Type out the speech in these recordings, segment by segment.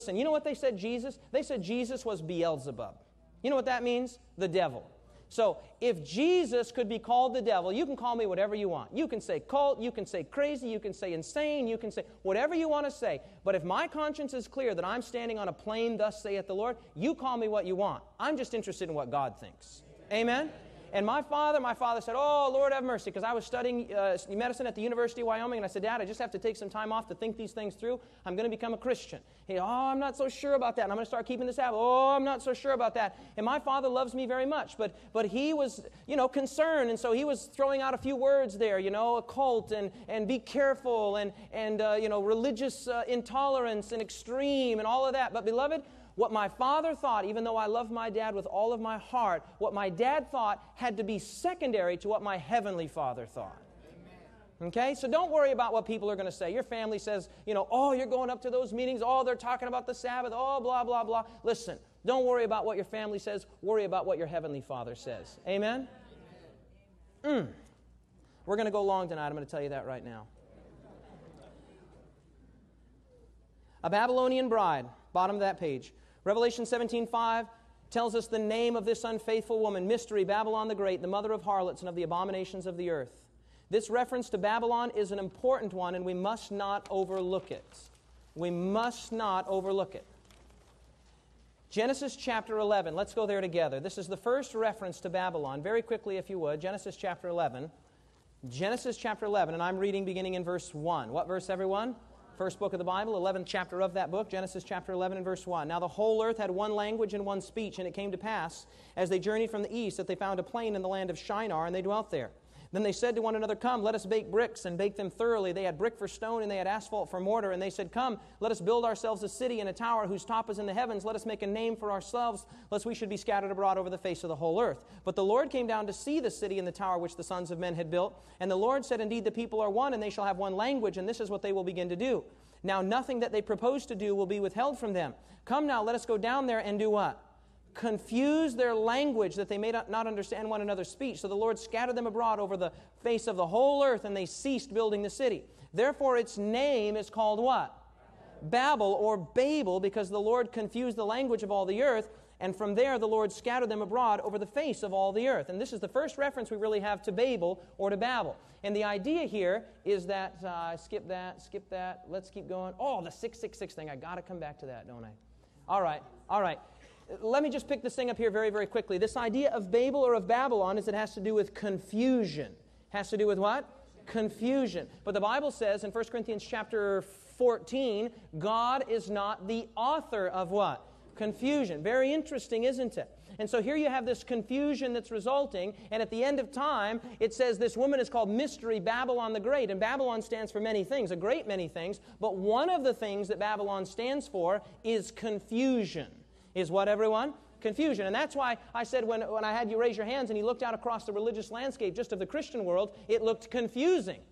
Listen, you know what they said Jesus? They said Jesus was Beelzebub. You know what that means? The devil. So if Jesus could be called the devil, you can call me whatever you want. You can say cult, you can say crazy, you can say insane, you can say whatever you want to say. But if my conscience is clear that I'm standing on a plain, thus saith the Lord, you call me what you want. I'm just interested in what God thinks. Amen? And my father said, oh, Lord have mercy, because I was studying medicine at the University of Wyoming, and I said, Dad, I just have to take some time off to think these things through. I'm going to become a Christian. He said, oh, I'm not so sure about that. And I'm going to start keeping the Sabbath. Oh, I'm not so sure about that. And my father loves me very much, but he was, concerned, and so he was throwing out a few words there, occult and be careful and religious intolerance and extreme and all of that. But beloved, what my father thought, even though I love my dad with all of my heart, what my dad thought had to be secondary to what my heavenly Father thought. Okay? So don't worry about what people are going to say. Your family says, oh, you're going up to those meetings. Oh, they're talking about the Sabbath. Oh, blah, blah, blah. Listen, don't worry about what your family says. Worry about what your heavenly Father says. Amen? We're going to go long tonight. I'm going to tell you that right now. A Babylonian bride, bottom of that page. Revelation 17:5 tells us the name of this unfaithful woman, Mystery, Babylon the Great, the mother of harlots and of the abominations of the earth. This reference to Babylon is an important one, and we must not overlook it. We must not overlook it. Genesis chapter 11. Let's go there together. This is the first reference to Babylon. Very quickly, if you would. Genesis chapter 11. Genesis chapter 11, and I'm reading beginning in verse 1. What verse, everyone? First book of the Bible, 11th chapter of that book, Genesis chapter 11 and verse 1. Now the whole earth had one language and one speech, and it came to pass, as they journeyed from the east, that they found a plain in the land of Shinar, and they dwelt there. Then they said to one another, come, let us bake bricks, and bake them thoroughly. They had brick for stone, and they had asphalt for mortar. And they said, come, let us build ourselves a city and a tower whose top is in the heavens. Let us make a name for ourselves, lest we should be scattered abroad over the face of the whole earth. But the Lord came down to see the city and the tower which the sons of men had built. And the Lord said, indeed, the people are one, and they shall have one language, and this is what they will begin to do. Now nothing that they propose to do will be withheld from them. Come now, let us go down there and do what? Confuse their language, that they may not understand one another's speech. So the Lord scattered them abroad over the face of the whole earth, and they ceased building the city. Therefore its name is called what? Babel or Babel, because the Lord confused the language of all the earth, and from there the Lord scattered them abroad over the face of all the earth. And this is the first reference we really have to Babel or to Babel. And the idea here is that, skip that, let's keep going. Oh, the 666 thing, I got to come back to that, don't I? All right. Let me just pick this thing up here very, very quickly. This idea of Babel or of Babylon is it has to do with confusion. Has to do with what? Confusion. But the Bible says in 1 Corinthians chapter 14, God is not the author of what? Confusion. Very interesting, isn't it? And so here you have this confusion that's resulting, and at the end of time, it says this woman is called Mystery, Babylon the Great. And Babylon stands for many things, a great many things, but one of the things that Babylon stands for is confusion. Is what, everyone? Confusion. And that's why I said when I had you raise your hands and you looked out across the religious landscape just of the Christian world, it looked confusing.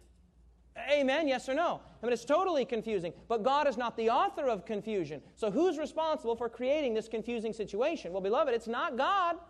Amen? Yes or no? I mean, it's totally confusing. But God is not the author of confusion. So who's responsible for creating this confusing situation? Well, beloved, it's not God.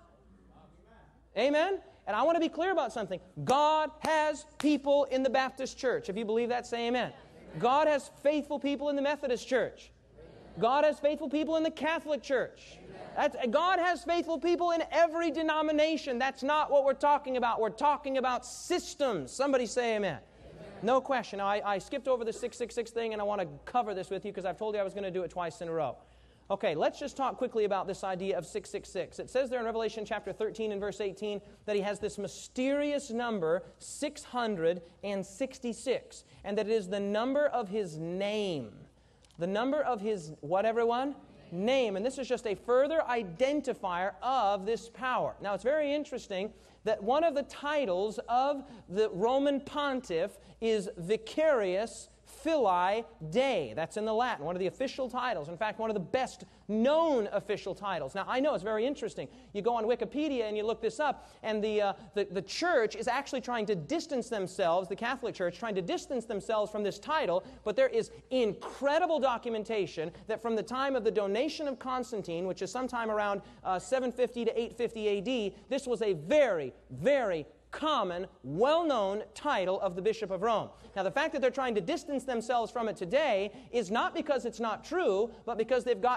Amen? And I want to be clear about something. God has people in the Baptist church. If you believe that, say amen. God has faithful people in the Methodist church. God has faithful people in the Catholic Church. God has faithful people in every denomination. That's not what we're talking about. We're talking about systems. Somebody say amen. No question. Now, I skipped over the 666 thing, and I want to cover this with you because I've told you I was going to do it twice in a row. Okay, let's just talk quickly about this idea of 666. It says there in Revelation chapter 13 and verse 18 that he has this mysterious number, 666, and that it is the number of his name. The number of his, what, everyone? Name. And this is just a further identifier of this power. Now, it's very interesting that one of the titles of the Roman pontiff is Vicarius Filii Dei. That's in the Latin, one of the official titles. In fact, one of the best known official titles. Now, I know it's very interesting. You go on Wikipedia and you look this up, and the church is actually trying to distance themselves, the Catholic Church, trying to distance themselves from this title, but there is incredible documentation that from the time of the donation of Constantine, which is sometime around 750 to 850 AD, this was a very, very common, well-known title of the Bishop of Rome. Now, the fact that they're trying to distance themselves from it today is not because it's not true, but because they've got